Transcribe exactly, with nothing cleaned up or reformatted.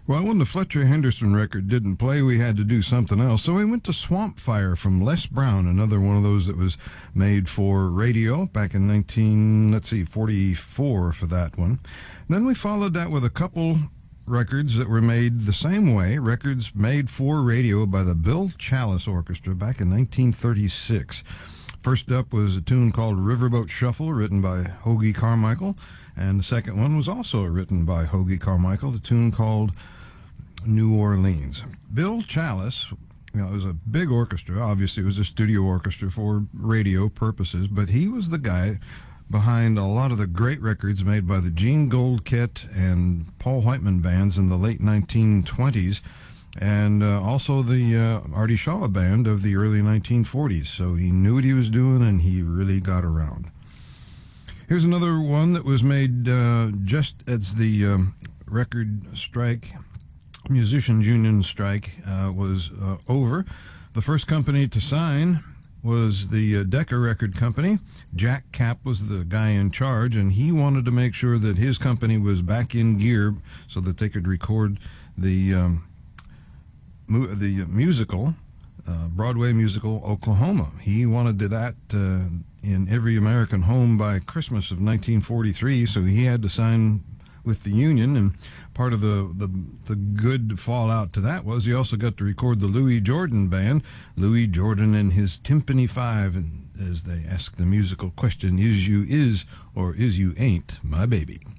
Well, when the Fletcher Henderson record didn't play, we had to do something else. So we went to Swamp Fire from Les Brown, another one of those that was made for radio back in nineteen, let's see, forty-four for that one. Then we followed that with a couple records that were made the same way, records made for radio by the Bill Chalice Orchestra back in nineteen thirty-six. First up was a tune called Riverboat Shuffle, written by Hoagy Carmichael, and the second one was also written by Hoagy Carmichael, a tune called New Orleans. Bill Chalice, you know, it was a big orchestra. Obviously, it was a studio orchestra for radio purposes, but he was the guy behind a lot of the great records made by the Gene Goldkett and Paul Whiteman bands in the late nineteen twenties, and uh, also the uh, Artie Shaw band of the early nineteen forties. So he knew what he was doing, and he really got around. Here's another one that was made uh, just as the um, record strike, Musicians Union strike, uh, was uh, over. The first company to sign was the uh, Decca Record Company. Jack Kapp was the guy in charge, and he wanted to make sure that his company was back in gear so that they could record the um, mu- the musical, uh, Broadway musical, Oklahoma. He wanted to that uh, in every American home by Christmas of nineteen forty-three, so he had to sign with the union, and part of the, the the good fallout to that was he also got to record the Louis Jordan band, Louis Jordan and his Timpani Five, and as they ask the musical question, is you is or is you ain't my baby.